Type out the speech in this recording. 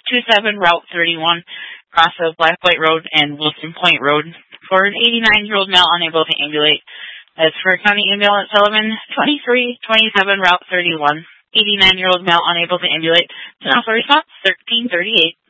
27 Route 31, cross of Black White Road and Wilson Point Road, for an 89-year-old male unable to ambulate. As for County Ambulance Sullivan, 2327 Route 31, 89-year-old male unable to ambulate. To offer response, 1338.